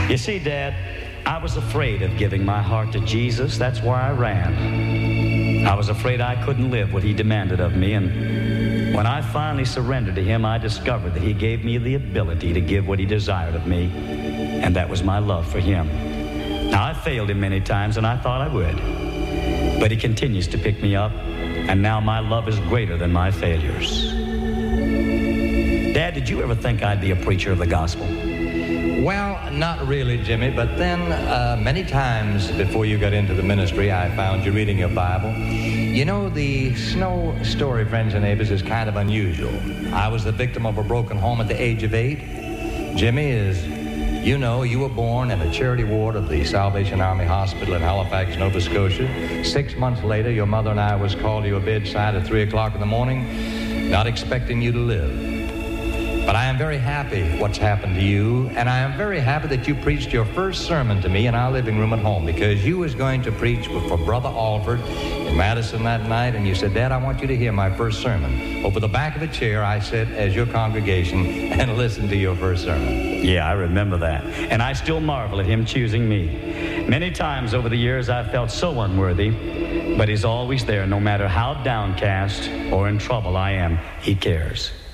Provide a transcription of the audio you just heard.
You see, Dad, I was afraid of giving my heart to Jesus. That's why I ran. I was afraid I couldn't live what he demanded of me, and when I finally surrendered to him, I discovered that he gave me the ability to give what he desired of me, and that was my love for him. Now, I failed him many times, and I thought I would, but he continues to pick me up, and now my love is greater than my failures. Dad, did you ever think I'd be a preacher of the gospel? Well, not really, Jimmy, but then many times before you got into the ministry, I found you reading your Bible. You know, the Snow story, friends and neighbors, is kind of unusual. I was the victim of a broken home at the age of 8. Jimmy, as you know, you were born in a charity ward of the Salvation Army Hospital in Halifax, Nova Scotia. 6 months later, your mother and I was called to your bedside at 3 o'clock in the morning, not expecting you to live. But I am very happy what's happened to you, and I am very happy that you preached your first sermon to me in our living room at home, because you was going to preach for Brother Alford in Madison that night, and you said, Dad, I want you to hear my first sermon. Over the back of a chair, I sat as your congregation and listened to your first sermon. Yeah, I remember that, and I still marvel at him choosing me. Many times over the years, I've felt so unworthy, but he's always there, no matter how downcast or in trouble I am. He cares.